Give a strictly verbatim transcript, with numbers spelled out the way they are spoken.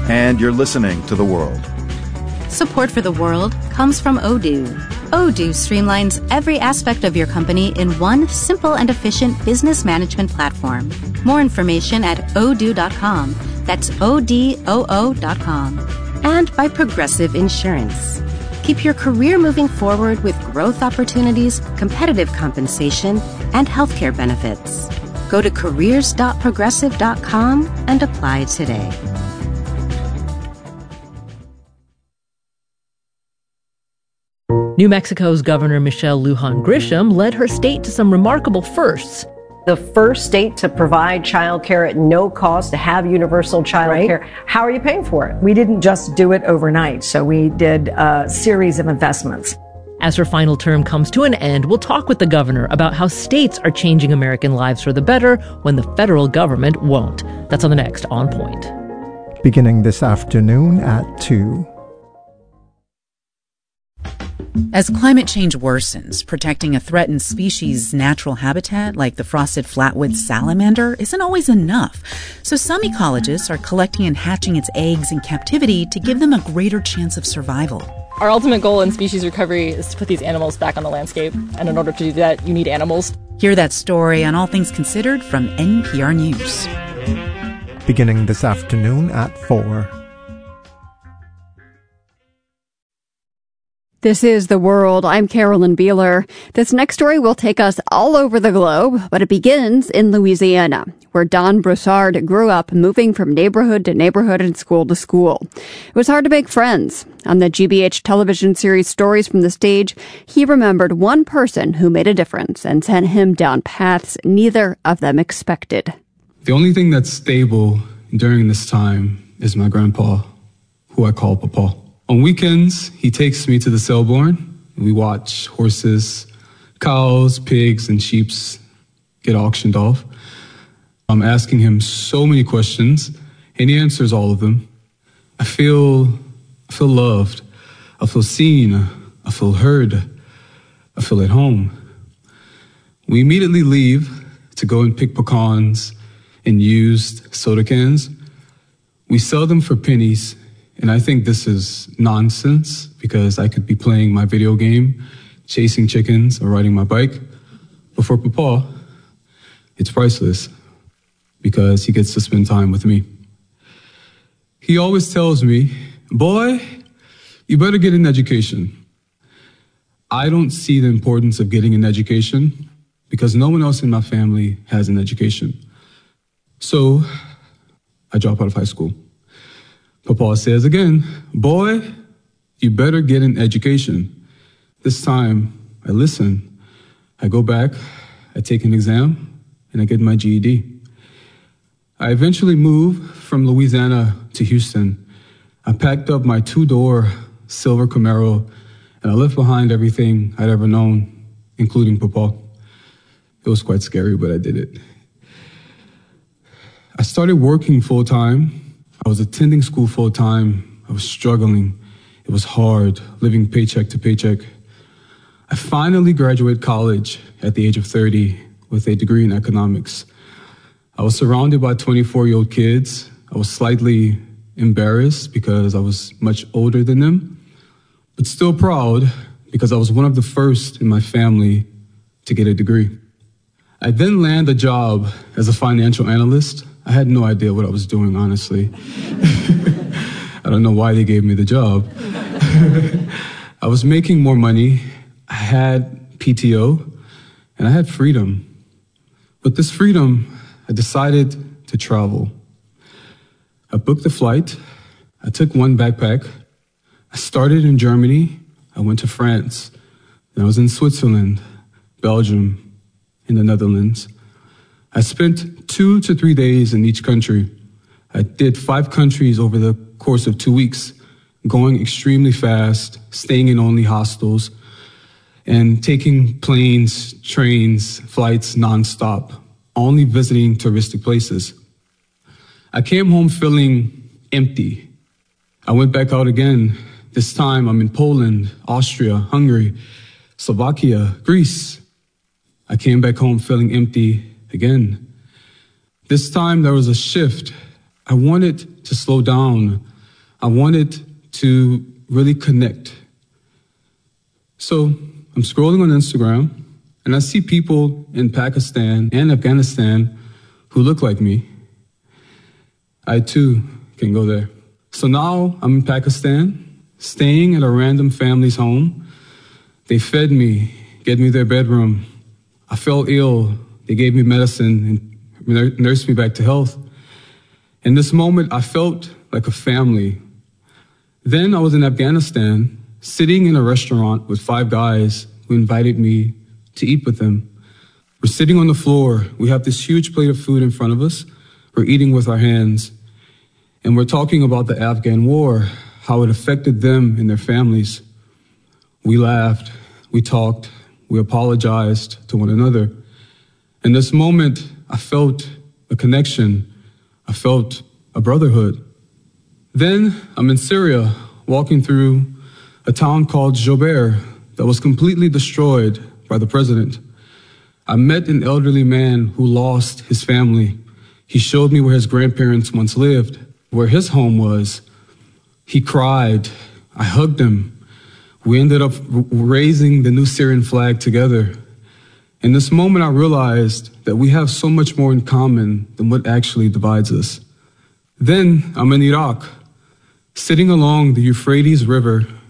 And you're listening to The World. Support for The World comes from Odoo. Odoo streamlines every aspect of your company in one simple and efficient business management platform. More information at odoo dot com. That's O D O O dot com. And by Progressive Insurance. Keep your career moving forward with growth opportunities, competitive compensation, and healthcare benefits. Go to careers dot progressive dot com and apply today. New Mexico's Governor Michelle Lujan Grisham led her state to some remarkable firsts. The first state to provide child care at no cost, to have universal child right. care. How are you paying for it? We didn't just do it overnight, so we did a series of investments. As her final term comes to an end, we'll talk with the governor about how states are changing American lives for the better when the federal government won't. That's on the next On Point. Beginning this afternoon at two. As climate change worsens, protecting a threatened species' natural habitat, like the frosted flatwood salamander, isn't always enough. So some ecologists are collecting and hatching its eggs in captivity to give them a greater chance of survival. Our ultimate goal in species recovery is to put these animals back on the landscape. And in order to do that, you need animals. Hear that story on All Things Considered from N P R News. Beginning this afternoon at four. This is The World. I'm Carolyn Beeler. This next story will take us all over the globe, but it begins in Louisiana, where Don Broussard grew up, moving from neighborhood to neighborhood and school to school. It was hard to make friends. On the G B H television series Stories from the Stage, he remembered one person who made a difference and sent him down paths neither of them expected. The only thing that's stable during this time is my grandpa, who I call Papa. On weekends, he takes me to the Selborne. We watch horses, cows, pigs, and sheep get auctioned off. I'm asking him so many questions, and he answers all of them. I feel, I feel loved. I feel seen. I feel heard. I feel at home. We immediately leave to go and pick pecans and used soda cans. We sell them for pennies. And I think this is nonsense because I could be playing my video game, chasing chickens, or riding my bike. But for Papa, it's priceless because he gets to spend time with me. He always tells me, boy, you better get an education. I don't see the importance of getting an education because no one else in my family has an education. So I drop out of high school. Papa says again, boy, you better get an education. This time, I listen. I go back, I take an exam, and I get my G E D. I eventually moved from Louisiana to Houston. I packed up my two-door silver Camaro, and I left behind everything I'd ever known, including Papa. It was quite scary, but I did it. I started working full-time. I was attending school full-time. I was struggling. It was hard, living paycheck to paycheck. I finally graduated college at the age of thirty with a degree in economics. I was surrounded by twenty-four-year-old kids. I was slightly embarrassed because I was much older than them, but still proud because I was one of the first in my family to get a degree. I then landed a job as a financial analyst. I had no idea what I was doing, honestly. I don't know why they gave me the job. I was making more money. I had P T O, and I had freedom. With this freedom, I decided to travel. I booked a flight. I took one backpack. I started in Germany. I went to France. Then I was in Switzerland, Belgium, in the Netherlands. I spent two to three days in each country. I did five countries over the course of two weeks, going extremely fast, staying in only hostels, and taking planes, trains, flights nonstop, only visiting touristic places. I came home feeling empty. I went back out again. This time I'm in Poland, Austria, Hungary, Slovakia, Greece. I came back home feeling empty again. This time there was a shift. I wanted to slow down. I wanted to really connect. So I'm scrolling on Instagram, and I see people in Pakistan and Afghanistan who look like me. I too can go there. So now I'm in Pakistan, staying at a random family's home. They fed me, gave me their bedroom. I fell ill. They gave me medicine and nursed me back to health. In this moment, I felt like a family. Then I was in Afghanistan, sitting in a restaurant with five guys who invited me to eat with them. We're sitting on the floor. We have this huge plate of food in front of us. We're eating with our hands. And we're talking about the Afghan war, how it affected them and their families. We laughed, we talked, we apologized to one another. In this moment, I felt a connection. I felt a brotherhood. Then I'm in Syria, walking through a town called Jober that was completely destroyed by the president. I met an elderly man who lost his family. He showed me where his grandparents once lived, where his home was. He cried. I hugged him. We ended up r- raising the new Syrian flag together. In this moment, I realized that we have so much more in common than what actually divides us. Then I'm in Iraq, sitting along the Euphrates River